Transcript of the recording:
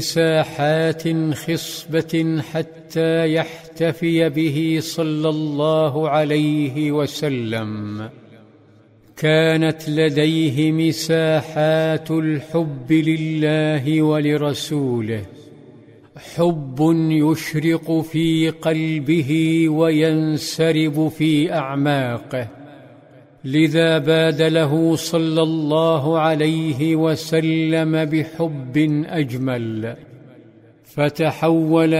ساحات خصبة حتى يحتفي به صلى الله عليه وسلم. كانت لديه مساحات الحب لله ولرسوله، حب يشرق في قلبه وينسرب في أعماقه، لذا باد له صلى الله عليه وسلم بحب أجمل، فتحول